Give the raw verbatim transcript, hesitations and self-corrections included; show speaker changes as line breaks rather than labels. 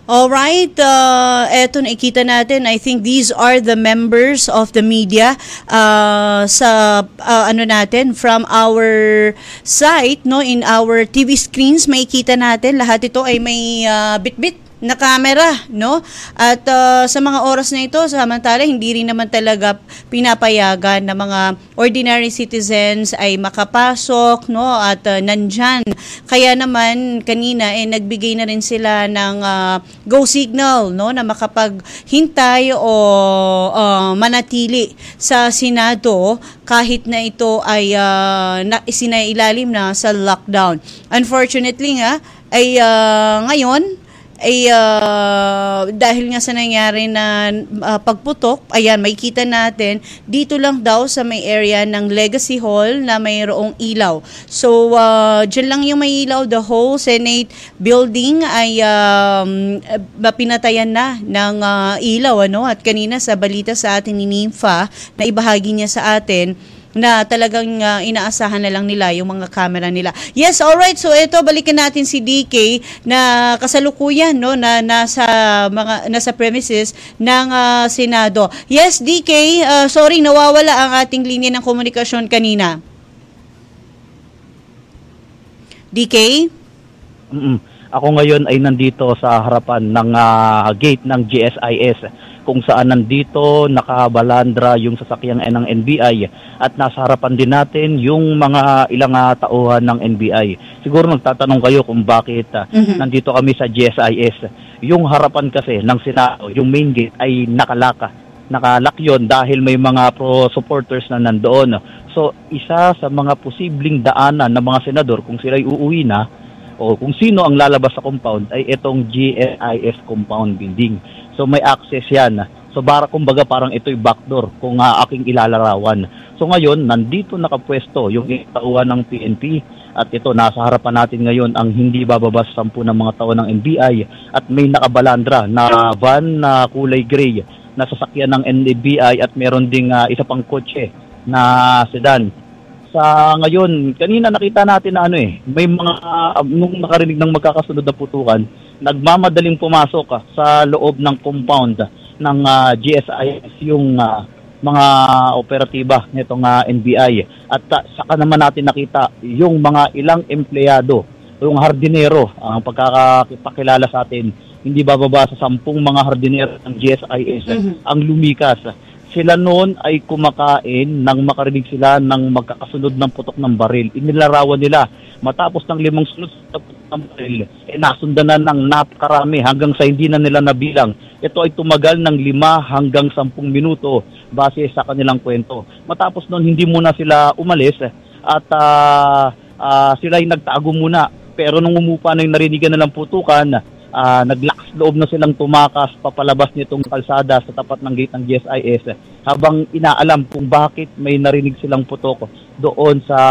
Alright, uh, eto nakikita natin, I think these are the members of the media uh, sa uh, ano natin, from our site, no, in our T V screens, makikita natin, lahat ito ay may uh, bit-bit na camera, no? At uh, sa mga oras na ito, samantala hindi rin naman talaga pinapayagan na mga ordinary citizens ay makapasok, no? At uh, nandyan. Kaya naman kanina eh nagbigay na rin sila ng uh, go signal, no, na makapaghintay o uh, manatili sa Senado kahit na ito ay uh, na, isinailalim na sa lockdown. Unfortunately nga ay uh, ngayon ay uh, dahil nga sa nangyari na uh, pagputok, ayan, makikita natin dito lang daw sa may area ng Legacy Hall na mayroong ilaw. So, uh, dyan lang yung may ilaw. The whole Senate building ay um, pinatayan na ng uh, ilaw, ano? At kanina sa balita sa atin ni Nympha, na ibahagi niya sa atin, na talagang uh, inaasahan na lang nila yung mga camera nila. Yes, all right. So ito, balikan natin si D K na kasalukuyan, no, na nasa mga nasa premises ng uh, Senado. Yes, D K, uh, sorry nawawala ang ating linya ng komunikasyon kanina. D K?
Mm-mm. Ako ngayon ay nandito sa harapan ng uh, gate ng G S I S, kung saan nandito nakabalandra yung sasakyang ng N B I at nasa harapan din natin yung mga ilang uh, tauhan ng N B I. Siguro nagtatanong kayo kung bakit uh, mm-hmm. nandito kami sa G S I S. Yung harapan kasi ng Senado, yung main gate ay nakalaka. Nakalak yun dahil may mga pro-supporters na nandoon. So isa sa mga posibleng daanan ng mga senador kung sila'y uuwi na o kung sino ang lalabas sa compound ay itong G S I S compound building. So may access yan. So bara kumbaga parang ito'y backdoor kung uh, aking ilalarawan. So ngayon, nandito nakapwesto yung tauhan ng P N P at ito, nasa harapan natin ngayon ang hindi bababa sa sampu ng mga tao ng N B I at may nakabalandra na van na kulay gray na sasakyan ng N B I at meron ding uh, isa pang kotse na sedan. Sa ngayon, kanina nakita natin na ano eh, may mga, uh, nung nakarinig ng magkakasunod na putukan, nagmamadaling pumasok uh, sa loob ng compound ng uh, G S I S yung uh, mga operatiba nitong uh, N B I. At uh, saka naman natin nakita yung mga ilang empleyado, yung hardinero, ang pagkakapakilala sa atin, hindi bababa sa sampung mga hardinero ng G S I S mm-hmm. ang lumikas. Sila noon ay kumakain nang makarinig sila ng magkakasunod ng putok ng baril. Inilarawan nila matapos ng limang sunod sa putok ng baril, eh nasundan na ng napakarami hanggang sa hindi na nila nabilang. Ito ay tumagal ng lima hanggang sampung minuto base sa kanilang kwento. Matapos noon, hindi muna sila umalis at uh, uh, sila ay nagtago muna. Pero nung umupa na yung narinigan nilang putukan, Uh, naglakas loob na silang tumakas papalabas nitong kalsada sa tapat ng gate ng G S I S habang inaalam kung bakit may narinig silang putok doon sa